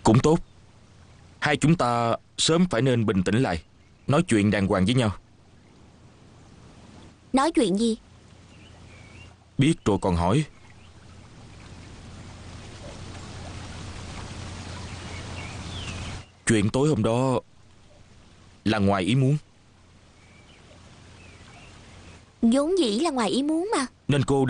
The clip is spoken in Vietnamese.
Cũng tốt. Hai chúng ta sớm phải nên bình tĩnh lại, nói chuyện đàng hoàng với nhau. Nói chuyện gì? Biết rồi còn hỏi. Chuyện tối hôm đó là ngoài ý muốn. Vốn dĩ là ngoài ý muốn mà. Nên cô